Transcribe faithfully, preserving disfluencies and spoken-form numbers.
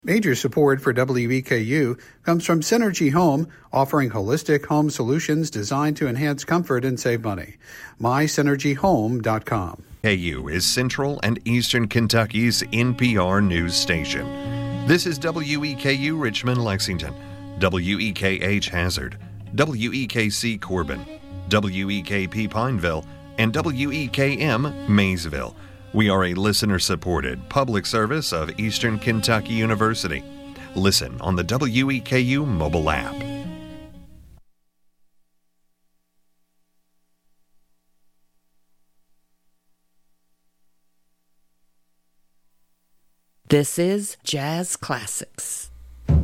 Major support for W E K U comes from Synergy Home, offering holistic home solutions designed to enhance comfort and save money. my synergy home dot com. K U is Central and Eastern Kentucky's N P R news station. This is W E K U Richmond, Lexington, W E K H Hazard, W E K C Corbin, W E K P Pineville, and W E K M Maysville. We are a listener-supported public service of Eastern Kentucky University. Listen on the W E K U mobile app. This is Jazz Classics.